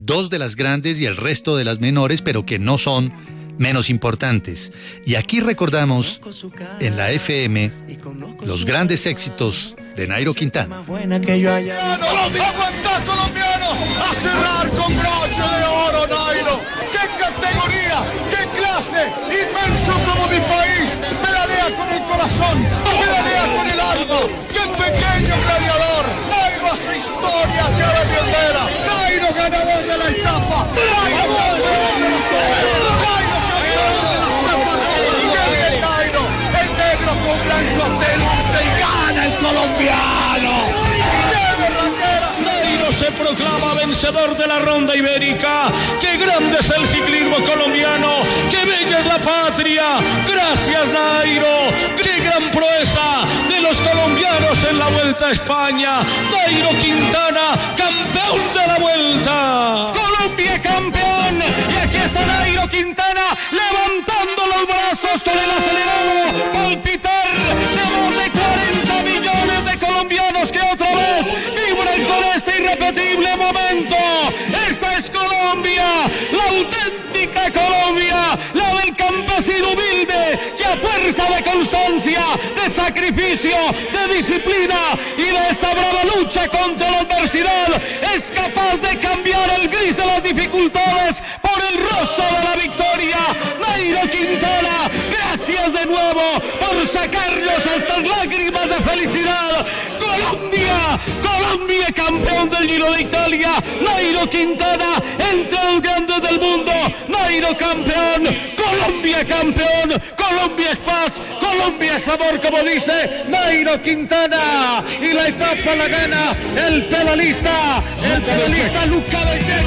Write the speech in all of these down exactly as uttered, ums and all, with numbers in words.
dos de las grandes y el resto de las menores, pero que no son menos importantes. Y aquí recordamos en la F M los grandes éxitos de Nairo Quintana. ¡Colombiano! ¡Aguantá, colombiano! ¡A cerrar con broche de oro, Nairo! ¡Qué categoría! ¡Qué clase! ¡Inmenso como mi país! ¡Pedalea con el corazón! ¡Pedalea con el alma! ¡Qué pequeño gladiador! ¡Nairo hace historia! ¡Qué bandera! ¡Nairo ganador de la etapa! ¡Nairo campeón de las torres! ¡Nairo campeón de las tapas rojas! ¡Qué bien, Nairo! El negro con blanco te luce y gana el colombiano. ¡Qué berraquera! Nairo se proclama vencedor de la ronda ibérica. ¡Qué grande es el ciclismo colombiano! ¡Qué bella es la patria! ¡Gracias, Nairo! ¡Qué gran proeza de los colombianos en la Vuelta a España! Nairo Quintana, campeón de la Vuelta. ¡Colombia campeón! Y aquí está Nairo Quintana levantando los brazos con el acelerado palpitar de más de cuarenta millones de colombianos que otra vez vibran con este irrepetible momento. Esta es Colombia, la auténtica Colombia, la del campesino humilde que a fuerza de constancia, de sacrificio, de disciplina y de esa brava lucha contra la adversidad es capaz de cambiar el gris de las dificultades por el rosa de la victoria. Nairo Quintana, gracias de nuevo por sacarnos estas lágrimas de felicidad. Colombia, Colombia campeón del Giro de Italia. Nairo Quintana entre los grandes del mundo. Nairo campeón, Colombia campeón. Colombia es paz, Colombia es amor, como dice Nairo Quintana. Y la etapa la gana el pedalista, el pedalista Luca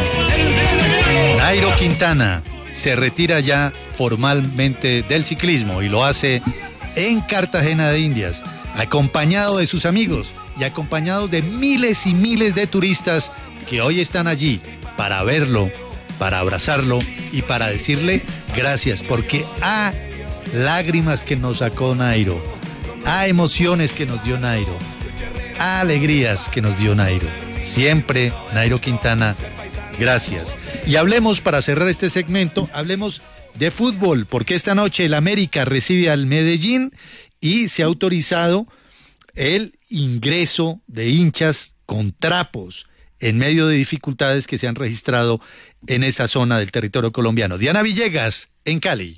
Beckett. Nairo Quintana se retira ya formalmente del ciclismo y lo hace en Cartagena de Indias, acompañado de sus amigos y acompañado de miles y miles de turistas que hoy están allí para verlo, para abrazarlo y para decirle gracias, porque a lágrimas que nos sacó Nairo, a emociones que nos dio Nairo, a alegrías que nos dio Nairo. Siempre Nairo Quintana, gracias. Y hablemos, para cerrar este segmento, hablemos de fútbol, porque esta noche el América recibe al Medellín y se ha autorizado el ingreso de hinchas con trapos en medio de dificultades que se han registrado en esa zona del territorio colombiano. Diana Villegas, en Cali.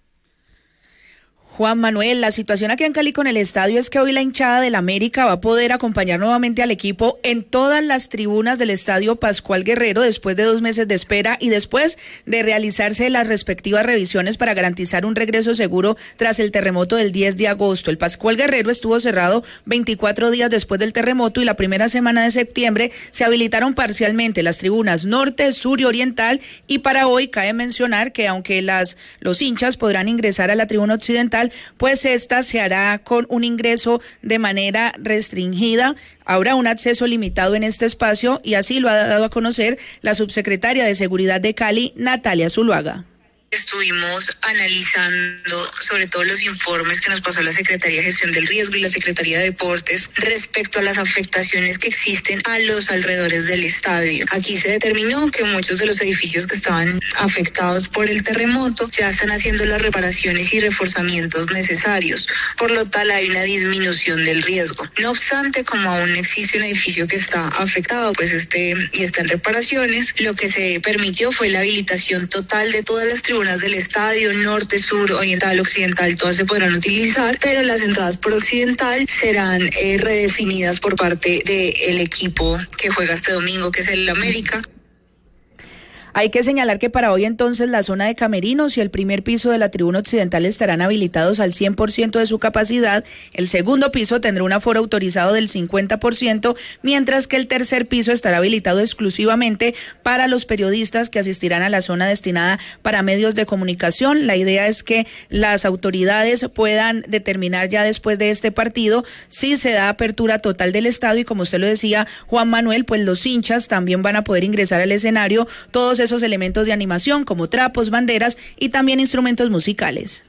Juan Manuel, la situación aquí en Cali con el estadio es que hoy la hinchada del América va a poder acompañar nuevamente al equipo en todas las tribunas del estadio Pascual Guerrero después de dos meses de espera y después de realizarse las respectivas revisiones para garantizar un regreso seguro tras el terremoto del diez de agosto. El Pascual Guerrero estuvo cerrado veinticuatro días después del terremoto y la primera semana de septiembre se habilitaron parcialmente las tribunas norte, sur y oriental, y para hoy cabe mencionar que aunque las los hinchas podrán ingresar a la tribuna occidental, pues esta se hará con un ingreso de manera restringida. Habrá un acceso limitado en este espacio y así lo ha dado a conocer la subsecretaria de Seguridad de Cali, Natalia Zuluaga. Estuvimos analizando sobre todo los informes que nos pasó la Secretaría de Gestión del Riesgo y la Secretaría de Deportes respecto a las afectaciones que existen a los alrededores del estadio. Aquí se determinó que muchos de los edificios que estaban afectados por el terremoto ya están haciendo las reparaciones y reforzamientos necesarios. Por lo tal, hay una disminución del riesgo. No obstante, como aún existe un edificio que está afectado, pues este y está en reparaciones, lo que se permitió fue la habilitación total de todas las tribunas del estadio, norte, sur, oriental, occidental, todas se podrán utilizar, pero las entradas por occidental serán eh, redefinidas por parte del equipo que juega este domingo, que es el América. Hay que señalar que para hoy entonces la zona de camerinos y el primer piso de la tribuna occidental estarán habilitados al cien por ciento de su capacidad, el segundo piso tendrá un aforo autorizado del cincuenta por ciento, mientras que el tercer piso estará habilitado exclusivamente para los periodistas que asistirán a la zona destinada para medios de comunicación. La idea es que las autoridades puedan determinar ya después de este partido si se da apertura total del estadio y, como usted lo decía, Juan Manuel, pues los hinchas también van a poder ingresar al escenario, todos esos elementos de animación como trapos, banderas y también instrumentos musicales.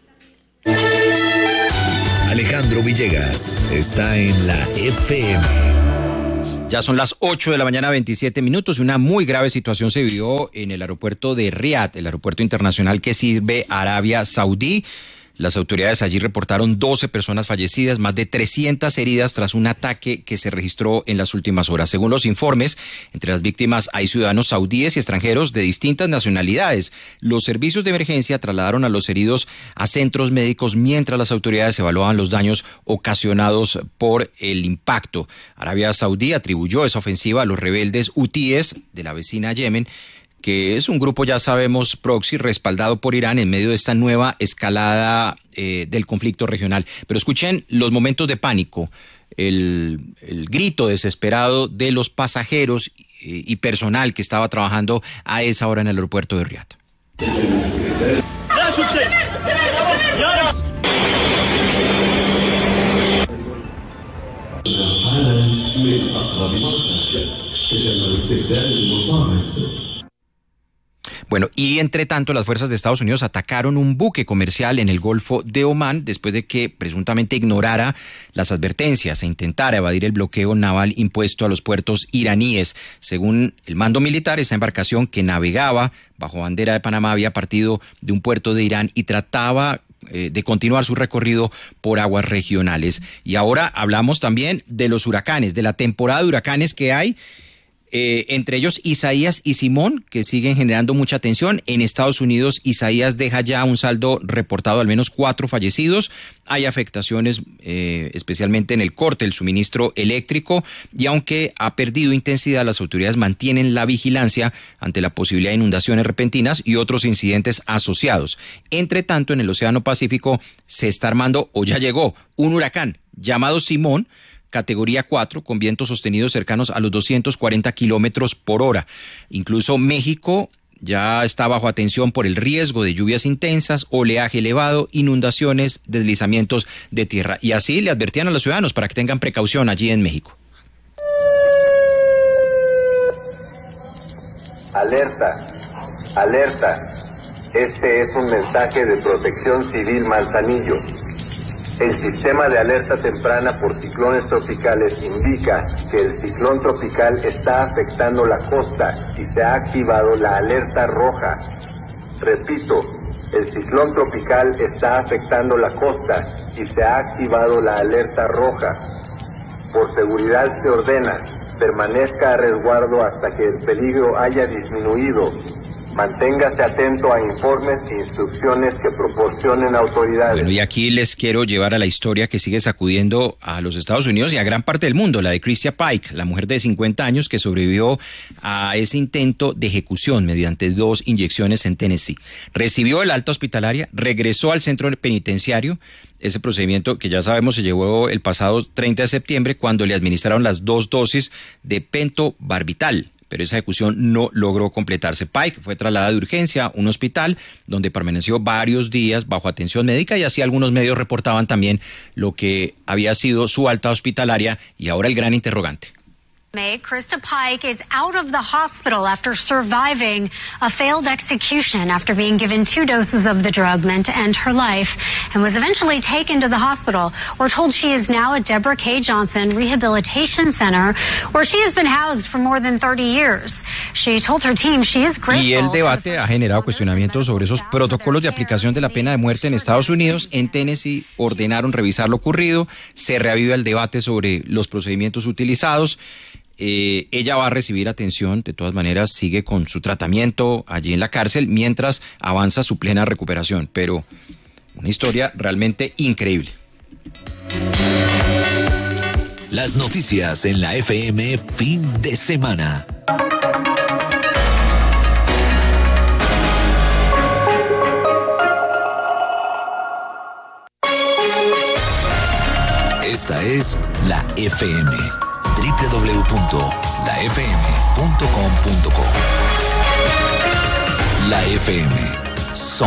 Alejandro Villegas está en la F M. Ya son las ocho de la mañana, veintisiete minutos, y una muy grave situación se vivió en el aeropuerto de Riad, el aeropuerto internacional que sirve a Arabia Saudí. Las autoridades allí reportaron doce personas fallecidas, más de trescientas heridas tras un ataque que se registró en las últimas horas. Según los informes, entre las víctimas hay ciudadanos saudíes y extranjeros de distintas nacionalidades. Los servicios de emergencia trasladaron a los heridos a centros médicos mientras las autoridades evaluaban los daños ocasionados por el impacto. Arabia Saudí atribuyó esa ofensiva a los rebeldes hutíes de la vecina Yemen, que es un grupo, ya sabemos, proxy respaldado por Irán en medio de esta nueva escalada eh, del conflicto regional. Pero escuchen los momentos de pánico, el, el grito desesperado de los pasajeros y, y personal que estaba trabajando a esa hora en el aeropuerto de Riad. Bueno, y entre tanto las fuerzas de Estados Unidos atacaron un buque comercial en el Golfo de Omán después de que presuntamente ignorara las advertencias e intentara evadir el bloqueo naval impuesto a los puertos iraníes. Según el mando militar, esta embarcación que navegaba bajo bandera de Panamá había partido de un puerto de Irán y trataba eh, de continuar su recorrido por aguas regionales. Y ahora hablamos también de los huracanes, de la temporada de huracanes que hay. Eh, entre ellos Isaías y Simón, que siguen generando mucha atención. En Estados Unidos, Isaías deja ya un saldo reportado, al menos cuatro fallecidos. Hay afectaciones, eh, especialmente en el corte del suministro eléctrico, y aunque ha perdido intensidad, las autoridades mantienen la vigilancia ante la posibilidad de inundaciones repentinas y otros incidentes asociados. Entre tanto, en el Océano Pacífico se está armando, o ya llegó, un huracán llamado Simón, categoría cuatro, con vientos sostenidos cercanos a los doscientos cuarenta kilómetros por hora. Incluso México ya está bajo atención por el riesgo de lluvias intensas, oleaje elevado, inundaciones, deslizamientos de tierra. Y así le advertían a los ciudadanos para que tengan precaución allí en México. Alerta, alerta. Este es un mensaje de Protección Civil Manzanillo. El sistema de alerta temprana por ciclones tropicales indica que el ciclón tropical está afectando la costa y se ha activado la alerta roja. Repito, el ciclón tropical está afectando la costa y se ha activado la alerta roja. Por seguridad se ordena, permanezca a resguardo hasta que el peligro haya disminuido. Manténgase atento a informes e instrucciones que proporcionen autoridades. Bueno, y aquí les quiero llevar a la historia que sigue sacudiendo a los Estados Unidos y a gran parte del mundo, la de Christia Pike, la mujer de cincuenta años que sobrevivió a ese intento de ejecución mediante dos inyecciones en Tennessee. Recibió el alta hospitalaria, regresó al centro penitenciario. Ese procedimiento que ya sabemos se llevó el pasado treinta de septiembre cuando le administraron las dos dosis de pentobarbital, pero esa ejecución no logró completarse. Pike fue trasladada de urgencia a un hospital donde permaneció varios días bajo atención médica, y así algunos medios reportaban también lo que había sido su alta hospitalaria. Y ahora el gran interrogante. Christa Pike is out of the hospital after surviving a failed execution after being given two doses of the drug meant to end her life, and was eventually taken to the hospital. We're told she is now at Deborah K. Johnson Rehabilitation Center, where she has been housed for more than thirty years. She told her team she is grateful. Y el debate ha generado cuestionamientos sobre esos protocolos de aplicación de la pena de muerte en Estados Unidos. En Tennessee ordenaron revisar lo ocurrido. Se reaviva el debate sobre los procedimientos utilizados. Eh, ella va a recibir atención, de todas maneras sigue con su tratamiento allí en la cárcel mientras avanza su plena recuperación, pero una historia realmente increíble. Las noticias en la F M fin de semana. Esta es la F M. doble u doble u doble u punto la f m punto com punto co. La F M.